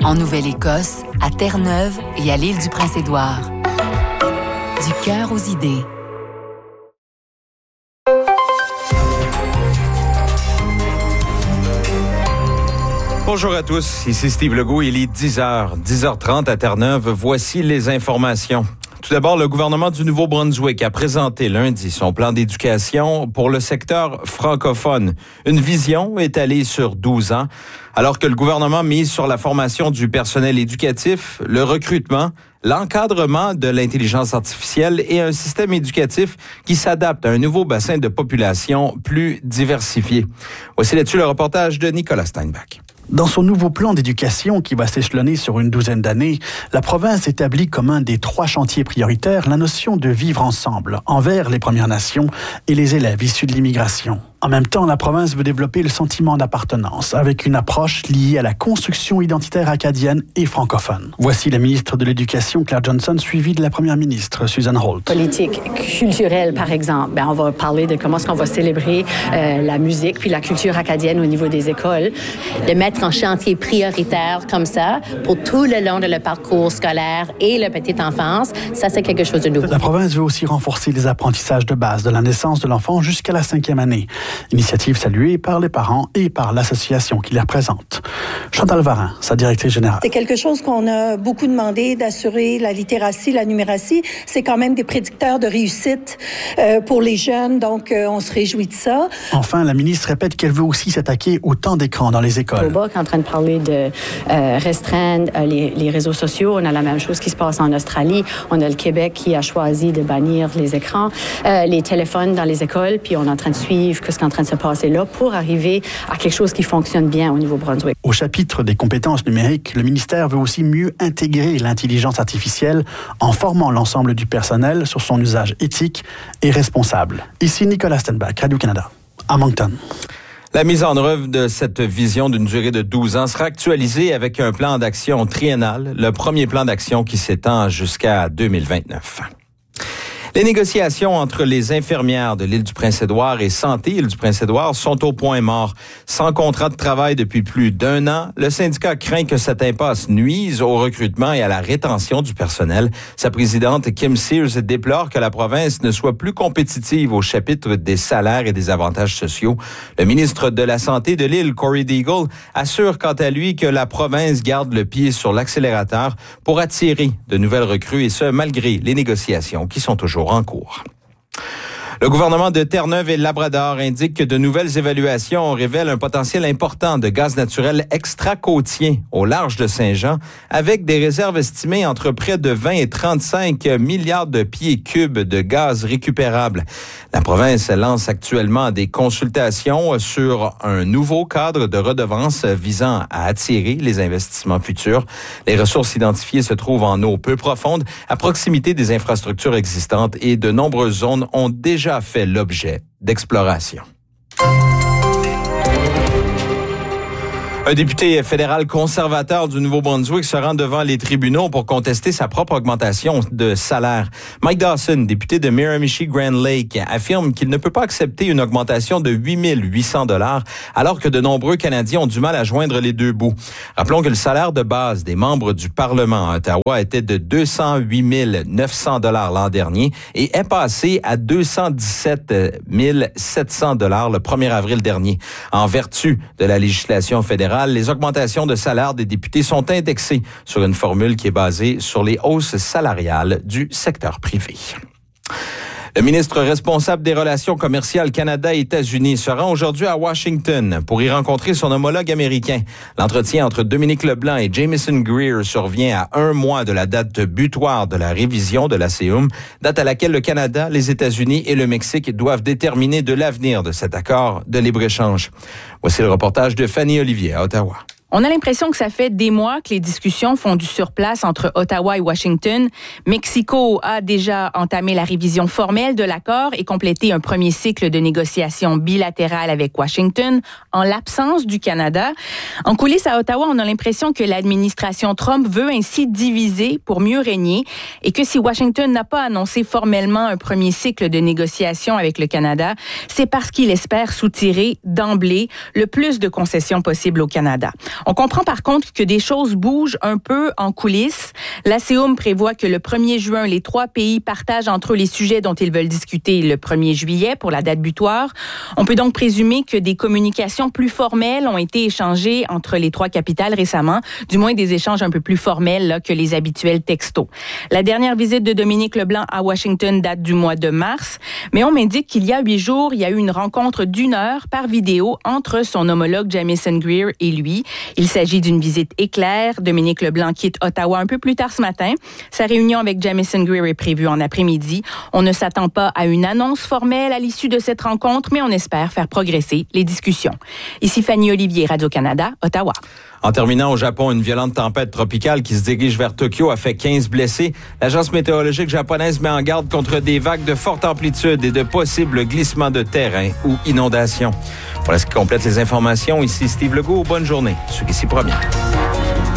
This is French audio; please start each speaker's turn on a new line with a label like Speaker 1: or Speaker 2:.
Speaker 1: En Nouvelle-Écosse, à Terre-Neuve et à l'île du Prince-Édouard. Du cœur aux idées.
Speaker 2: Bonjour à tous, ici Steve Legault, il est 10h30 à Terre-Neuve. Voici les informations. Tout d'abord, le gouvernement du Nouveau-Brunswick a présenté lundi son plan d'éducation pour le secteur francophone. Une vision étalée sur 12 ans, alors que le gouvernement mise sur la formation du personnel éducatif, le recrutement, l'encadrement de l'intelligence artificielle et un système éducatif qui s'adapte à un nouveau bassin de population plus diversifié. Voici là-dessus le reportage de Nicolas Steinbach.
Speaker 3: Dans son nouveau plan d'éducation qui va s'échelonner sur une douzaine d'années, la province établit comme un des 3 chantiers prioritaires la notion de vivre ensemble envers les Premières Nations et les élèves issus de l'immigration. En même temps, la province veut développer le sentiment d'appartenance avec une approche liée à la construction identitaire acadienne et francophone. Voici la ministre de l'Éducation, Claire Johnson, suivie de la première ministre, Susan Holt.
Speaker 4: Politique culturelle, par exemple. On va parler de comment est-ce qu'on va célébrer la musique puis la culture acadienne au niveau des écoles. De mettre en chantier prioritaire comme ça pour tout le long de le parcours scolaire et la petite enfance, ça, c'est quelque chose de nouveau.
Speaker 3: La province veut aussi renforcer les apprentissages de base de la naissance de l'enfant jusqu'à la 5e année. Initiative saluée par les parents et par l'association qui les représente. Chantal Varin, sa directrice générale.
Speaker 5: C'est quelque chose qu'on a beaucoup demandé, d'assurer la littératie, la numératie. C'est quand même des prédicteurs de réussite pour les jeunes, donc on se réjouit de ça.
Speaker 3: Enfin, la ministre répète qu'elle veut aussi s'attaquer au temps d'écran dans les écoles.
Speaker 4: Québec est en train de parler de restreindre les réseaux sociaux. On a la même chose qui se passe en Australie. On a le Québec qui a choisi de bannir les écrans, les téléphones dans les écoles, puis on est en train de suivre ce qui est en train de se passer là pour arriver à quelque chose qui fonctionne bien au Nouveau-Brunswick.
Speaker 3: Au chapitre des compétences numériques, le ministère veut aussi mieux intégrer l'intelligence artificielle en formant l'ensemble du personnel sur son usage éthique et responsable. Ici Nicolas Steinbach, Radio-Canada, à Moncton.
Speaker 2: La mise en œuvre de cette vision d'une durée de 12 ans sera actualisée avec un plan d'action triennal, le premier plan d'action qui s'étend jusqu'à 2029. Les négociations entre les infirmières de l'île du Prince-Édouard et Santé île du Prince-Édouard sont au point mort. Sans contrat de travail depuis plus d'1 an, le syndicat craint que cette impasse nuise au recrutement et à la rétention du personnel. Sa présidente, Kim Sears, déplore que la province ne soit plus compétitive au chapitre des salaires et des avantages sociaux. Le ministre de la Santé de l'île, Corey Deagle, assure quant à lui que la province garde le pied sur l'accélérateur pour attirer de nouvelles recrues et ce, malgré les négociations qui sont toujours en cours. Le gouvernement de Terre-Neuve et Labrador indique que de nouvelles évaluations révèlent un potentiel important de gaz naturel extra-côtier au large de Saint-Jean, avec des réserves estimées entre près de 20 et 35 milliards de pieds cubes de gaz récupérable. La province lance actuellement des consultations sur un nouveau cadre de redevance visant à attirer les investissements futurs. Les ressources identifiées se trouvent en eau peu profonde, à proximité des infrastructures existantes et de nombreuses zones ont déjà fait l'objet d'exploration. Un député fédéral conservateur du Nouveau-Brunswick se rend devant les tribunaux pour contester sa propre augmentation de salaire. Mike Dawson, député de Miramichi-Grand Lake, affirme qu'il ne peut pas accepter une augmentation de 8 800 $ alors que de nombreux Canadiens ont du mal à joindre les deux bouts. Rappelons que le salaire de base des membres du Parlement à Ottawa était de 208 900 $ l'an dernier et est passé à 217 700 $ le 1er avril dernier. En vertu de la législation fédérale, les augmentations de salaire des députés sont indexées sur une formule qui est basée sur les hausses salariales du secteur privé. Le ministre responsable des relations commerciales Canada-États-Unis se rend aujourd'hui à Washington pour y rencontrer son homologue américain. L'entretien entre Dominique Leblanc et Jamieson Greer survient à 1 mois de la date butoir de la révision de l'ACUM, date à laquelle le Canada, les États-Unis et le Mexique doivent déterminer de l'avenir de cet accord de libre-échange. Voici le reportage de Fanny Olivier à Ottawa.
Speaker 6: On a l'impression que ça fait des mois que les discussions font du surplace entre Ottawa et Washington. Mexico a déjà entamé la révision formelle de l'accord et complété un premier cycle de négociations bilatérales avec Washington en l'absence du Canada. En coulisses à Ottawa, on a l'impression que l'administration Trump veut ainsi diviser pour mieux régner et que si Washington n'a pas annoncé formellement un premier cycle de négociations avec le Canada, c'est parce qu'il espère soutirer d'emblée le plus de concessions possible au Canada. On comprend par contre que des choses bougent un peu en coulisses. L'ASEUM prévoit que le 1er juin, les 3 pays partagent entre eux les sujets dont ils veulent discuter le 1er juillet pour la date butoir. On peut donc présumer que des communications plus formelles ont été échangées entre les 3 capitales récemment, du moins des échanges un peu plus formels là, que les habituels textos. La dernière visite de Dominique Leblanc à Washington date du mois de mars, mais on m'indique qu'il y a 8 jours, il y a eu une rencontre d'1 heure par vidéo entre son homologue Jamieson Greer et lui. Il s'agit d'une visite éclair. Dominique Leblanc quitte Ottawa un peu plus tard ce matin. Sa réunion avec Jamieson Greer est prévue en après-midi. On ne s'attend pas à une annonce formelle à l'issue de cette rencontre, mais on espère faire progresser les discussions. Ici Fanny Olivier, Radio-Canada, Ottawa.
Speaker 2: En terminant, au Japon, une violente tempête tropicale qui se dirige vers Tokyo a fait 15 blessés. L'agence météorologique japonaise met en garde contre des vagues de forte amplitude et de possibles glissements de terrain ou inondations. Voilà ce qui complète les informations. Ici Steve Legault. Bonne journée. Sur Ici Première.